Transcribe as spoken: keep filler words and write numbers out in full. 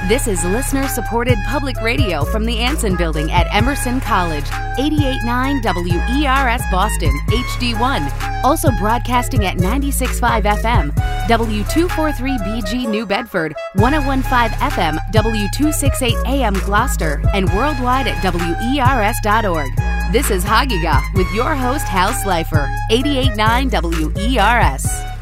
This is listener-supported public radio from the Anson Building at Emerson College, eighty-eight point nine W E R S Boston, H D one. Also broadcasting at ninety-six point five F M, W two forty-three B G New Bedford, one oh one point five F M, W two sixty-eight A M Gloucester, and worldwide at W E R S dot org. This is Hagiga with your host, Hal Slifer, eighty-eight point nine W E R S.